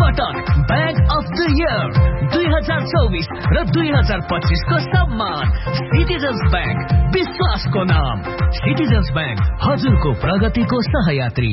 पटक bag of the year 2024 र 2025 को सम्मान। सिटिजन्स बैंक, विश्वासको नाम। सिटिजन्स बैंक, हजुरको प्रगतिको सहयात्री।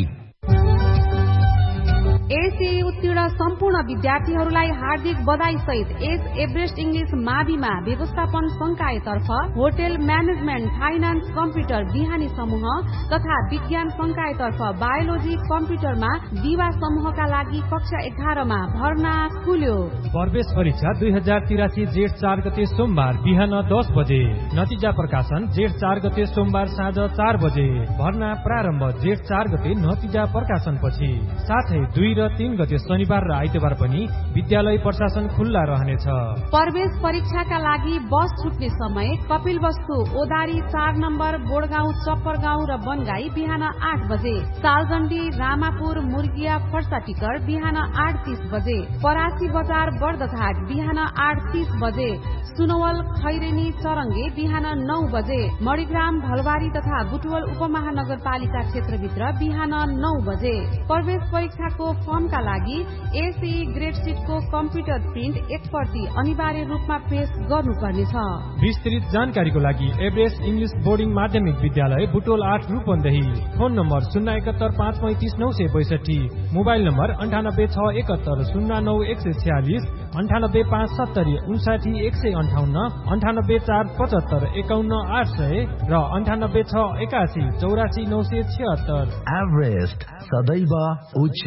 एसए उत्तीर्ण सम्पूर्ण विद्यार्थीहरूलाई हार्दिक बधाई सहित एस एभरेस्ट इंग्लिश माविमा व्यवस्थापन संकायतर्फ होटल म्यानेजमेन्ट, फाइनान्स, कम्प्युटर बिहानी समूह तथा विज्ञान संकायतर्फ बायोलोजी कम्प्युटरमा दिवा समूहका लागि कक्षा 11 मा भर्ना खुल्यो। प्रवेश परीक्षा 2083 जेठ 4 गते सोमबार बिहान 10 बजे। नतिजा प्रकाशन जेठ 4 गते सोमबार साँझ 4 बजे। भर्ना प्रारम्भ जेठ 4 गते नतिजा प्रकाशनपछि। साथै 2 र 3 गते शनिबार र आइतबार पनि विद्यालय प्रशासन खुल्ला रहनेछ। प्रवेश परीक्षाका लागि बस छुट्ने समय कपिलवस्तु ओदारी 4 नम्बर, बोडगाउँ, चप्परगाउँ र बनगाई बिहान 8 बजे। सालजण्डी, रामापुर, मुर्गिया, फर्सा टिकर बिहान 8:30 बजे। परासी बजार, बर्दघाट बिहान 8:30 बजे। सुनवल, खैरेनी, चरङ्गे बिहान 9 बजे। मणिग्राम, भलबारी तथा बुटवल उपमहानगरपालिका क्षेत्रभित्र बिहान 9 बजे। प्रवेश परीक्षाको फर्मका लागि एसई ग्रेड सिटको कम्प्युटर प्रिन्ट 1 प्रति अनिवार्य रूपमा पेश गर्नुपर्नेछ। विस्तृत जानकारीको लागि एभरेस्ट इंग्लिश बोर्डिङ माध्यमिक विद्यालय Butwal 8 Rupandehi. Phone number 071 535 962, mobile number 9861 09 146, 98 570 59 158, 98 475 51 800 र 98 681 84 976। एभरेस्ट सदैव उच्च।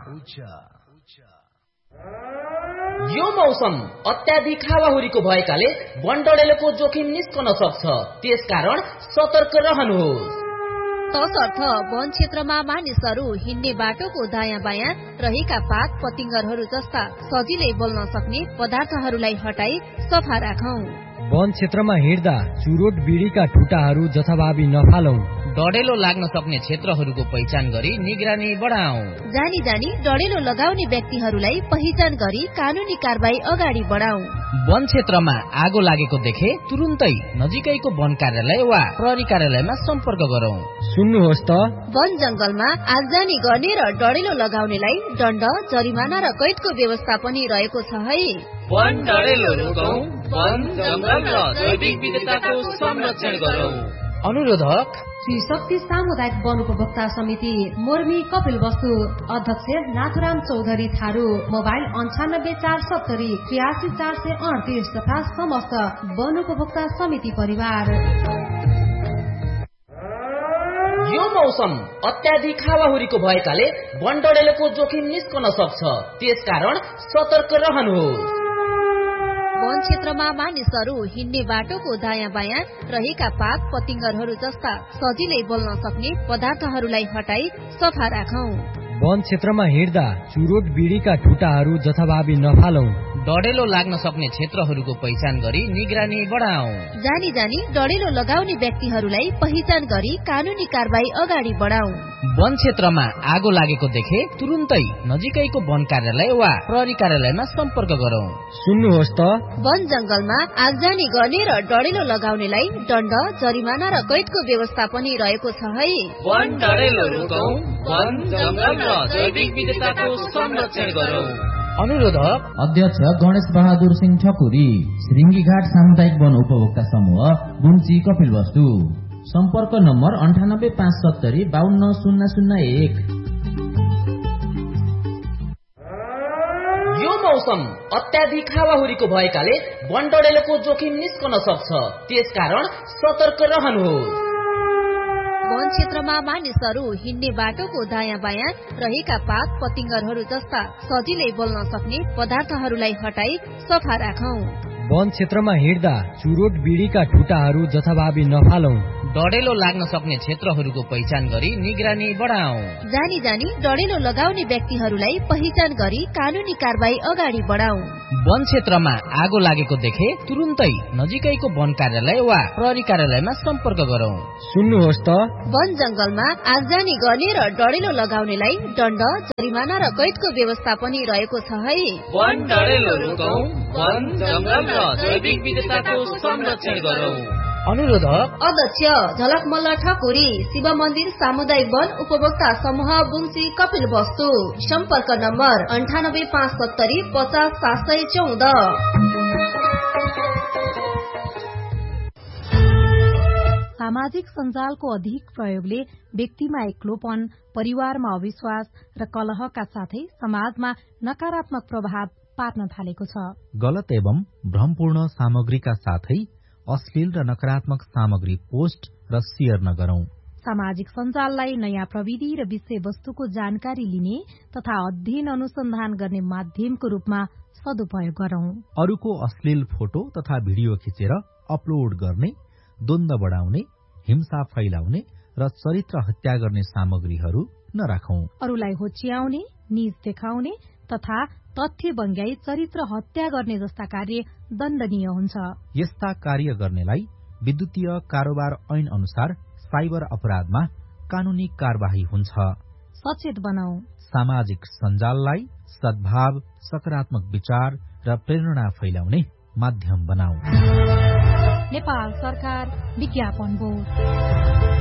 यो मौसम अत्याधिक हावाहुरीको भएकाले वनडडेलोको जोखिम निस्कन सक्छ, त्यसकारण सतर्क रहनुहोस्। तसर्थ वन क्षेत्रमा मानिसहरू हिँड्ने बाटोको दायाँ बायाँ रहेका पात पतिंगरहरू जस्ता सजिलै बोल्न सक्ने पदार्थहरूलाई हटाई सफा राखौं। वन क्षेत्रमा हिँड्दा चुरोट बिडीका ठुटाहरू जथाभावी नफालौं। डडेलो लाग्न सक्ने क्षेत्रहरूको पहिचान गरी निगरानी बढाऊ। जानी जानी डडेलो लगाउने व्यक्तिहरूलाई पहिचान गरी कानूनी कारबाही अगाडि बढाऊ। वन क्षेत्रमा आगो लागेको देखे तुरुन्तै नजिकैको वन कार्यालय वा प्रहरी कार्यालयमा सम्पर्क गरौं। सुन्नुहोस् त, वन जंगलमा आगजानी गर्ने र डडेलो लगाउनेलाई दण्ड, जरिमाना र कैदको व्यवस्था पनि रहेको छ है। वन डडेलो रोकौं, वन जंगल र जैविक विविधताको संरक्षण गरौं। अनुरोधक श्री शक्ति सामुदायिक वन उपभोक्ता समिति, मोर्मी, कपिलवस्तु। अध्यक्ष नाथुराम चौधरी थारू। मोबाइल 98 470 83 438 तथा समस्त वन उपभोक्ता समिति परिवार। यो मौसम अत्याधिक हावाहुरीको भएकाले वनडडेलोको जोखिम निस्कन सक्छ, त्यसकारण सतर्क रहनुहोस्। वन क्षेत्रमा मानिसहरू हिँड्ने बाटोको दायाँ बायाँ रहेका पात पतिंगरहरू जस्ता सजिलै बोल्न सक्ने पदार्थहरूलाई हटाई सफा राखौं। वन क्षेत्रमा हिँड्दा चुरोट बिडीका ठुटाहरू जथाभावी नफालौं। डडेलो लाग्न सक्ने क्षेत्रहरूको पहिचान गरी निगरानी बढाऊ। जानी जानी डडेलो लगाउने व्यक्तिहरूलाई पहिचान गरी कानूनी कारबाही अगाडि बढाऊ। वन क्षेत्रमा आगो लागेको देखे तुरुन्तै नजिकैको वन कार्यालय वा प्रहरी कार्यालयमा सम्पर्क गरौं। सुन्नुहोस् त, वन जंगलमा आगजानी गर्ने र डडेलो लगाउनेलाई दण्ड, जरिमाना र कैदको व्यवस्था पनि रहेको छ है। वन डडेलो रोकौं, वन जंगल र जैविक विविधताको संरक्षण गरौं। अनुरोधक अध्यक्ष गणेश बहादुर सिंह ठकुरी, श्रृंगीघाट सामुदायिक वन उपभोक्ता समूह, बुन्ची, कपिलवस्तु। सम्पर्क नम्बर 98 570 52 001। यो मौसम अत्याधिक हावाहुरीको भएकाले वनडडेलोको जोखिम निस्कन सक्छ, त्यसकारण सतर्क रहनुहोस्। वन क्षेत्रमा मानिसहरू हिँड्ने बाटोको दायाँ बायाँ रहेका पात पतिंगरहरू जस्ता सजिलै बोल्न सक्ने पदार्थहरूलाई हटाई सफा राखौं। वन क्षेत्रमा हिँड्दा चुरोट बिडीका ठुटाहरू जथाभावी नफालौं। डडेलो लाग्न सक्ने क्षेत्रहरूको पहिचान गरी निगरानी बढाऊ। जानी जानी डडेलो लगाउने व्यक्तिहरूलाई पहिचान गरी कानूनी कारबाही अगाडि बढाऊ। वन क्षेत्रमा आगो लागेको देखे तुरुन्तै नजिकैको वन कार्यालय वा प्रहरी कार्यालयमा सम्पर्क गरौं। सुन्नुहोस् त, वन जंगलमा आगजानी गर्ने र डडेलो लगाउनेलाई दण्ड, जरिमाना र कैदको व्यवस्था पनि रहेको छ है। वन डडेलो रोकौं, वन जंगल र जैविक विविधताको संरक्षण गरौं। अनुरोधक अध्यक्ष झलकमल्ल ठकुरी, शिव मन्दिर सामुदायिक वन उपभोक्ता समूह बुङ्सी कपिल वस्तु। सम्पर्क नम्बर 9857 50 714। सामाजिक सञ्जालको अधिक प्रयोगले व्यक्तिमा एक्लोपन, परिवारमा अविश्वास र कलहका साथै समाजमा नकारात्मक प्रभाव पार्न थालेको छ। गलत एवं भ्रमपूर्ण सामग्रीका साथै अश्लील र नकारात्मक सामग्री पोस्ट र शेयर नगरौं। सामाजिक सञ्जाललाई नयाँ प्रविधि र विषयवस्तुको जानकारी लिने तथा अध्ययन अनुसन्धान गर्ने माध्यमको रूपमा सदुपयोग गरौं। अरूको अश्लील फोटो तथा भिडियो खिचेर अपलोड गर्ने, द्वन्द्व बढाउने, हिंसा फैलाउने र चरित्र हत्या गर्ने सामग्रीहरू नराखौं। अरूलाई होच्याउने, नीच देखाउने तथा तथ्य बङ्ग्याई चरित्र हत्या गर्ने जस्ता कार्य दण्डनीय हुन्छ। यस्ता कार्य गर्नेलाई विद्युतीय कारोबार ऐन अनुसार साइबर अपराधमा कानूनी कार्यवाही हुन्छ। सचेत बनाऊ। सामाजिक सञ्जाललाई सद्भाव, सकारात्मक विचार र प्रेरणा फैलाउने माध्यम बनाऊ। नेपाल सरकार विज्ञापन बोर्ड।